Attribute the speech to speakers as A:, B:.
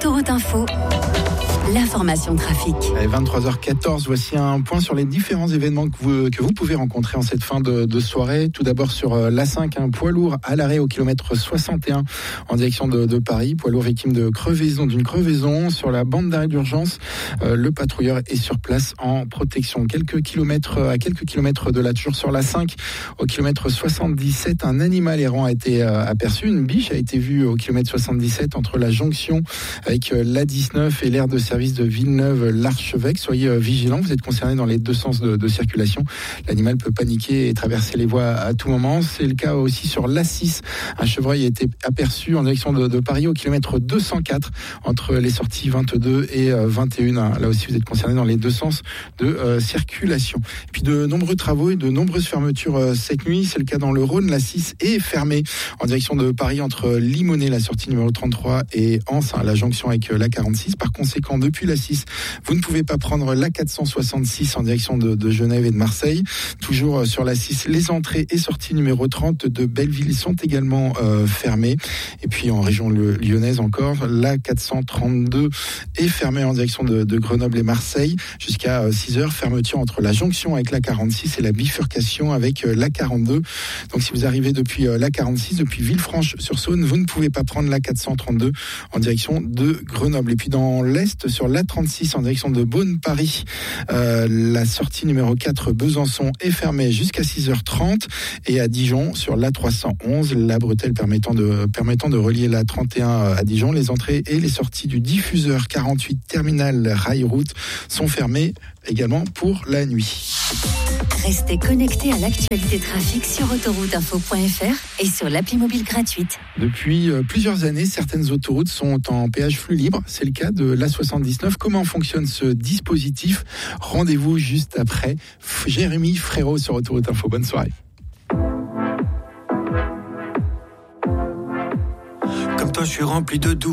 A: Autoroute Info, l'information trafic.
B: Allez, 23h14, voici un point sur les différents événements que vous pouvez rencontrer en cette fin de soirée. Tout d'abord sur l'A5, un poids lourd à l'arrêt au kilomètre 61 en direction de Paris. Poids lourd victime d'une crevaison sur la bande d'arrêt d'urgence. Le patrouilleur est sur place en protection. À quelques kilomètres de là, toujours sur l'A5, au kilomètre 77, un animal errant a été aperçu. Une biche a été vue au kilomètre 77 entre la jonction avec l'A19 et l'aire de service de Villeneuve-l'Archevêque. Soyez vigilants, vous êtes concernés dans les deux sens de circulation. L'animal peut paniquer et traverser les voies à tout moment. C'est le cas aussi sur l'A6. Un chevreuil a été aperçu en direction de Paris au kilomètre 204 entre les sorties 22 et 21. Là aussi, vous êtes concernés dans les deux sens de circulation. Et puis de nombreux travaux et de nombreuses fermetures cette nuit. C'est le cas dans le Rhône. L'A6 est fermée en direction de Paris entre Limonest, la sortie numéro 33, et Anse, la jonction avec l'A46. Par conséquent, depuis l'A6, vous ne pouvez pas prendre l'A466 en direction de Genève et de Marseille. Toujours sur l'A6, les entrées et sorties numéro 30 de Belleville sont également fermées. Et puis en région lyonnaise encore, l'A432 est fermée en direction de Grenoble et Marseille jusqu'à 6h. Fermeture entre la jonction avec l'A46 et la bifurcation avec l'A42. Donc si vous arrivez depuis l'A46, depuis Villefranche-sur-Saône, vous ne pouvez pas prendre l'A432 en direction de Grenoble. Et puis dans l'Est, sur l'A36 en direction de Beaune-Paris, la sortie numéro 4 Besançon est fermée jusqu'à 6h30. Et à Dijon, sur l'A311, la bretelle permettant de relier l'A31 à Dijon, les entrées et les sorties du diffuseur 48 terminal rail route sont fermées également pour la nuit.
A: Restez connectés à l'actualité trafic sur autorouteinfo.fr et sur l'appli mobile gratuite.
B: Depuis plusieurs années, certaines autoroutes sont en péage flux libre. C'est le cas de l'A79. Comment fonctionne ce dispositif ? Rendez-vous juste après. Jérémy Frérot sur Autoroute Info. Bonne soirée.
C: Comme toi, je suis rempli de doutes.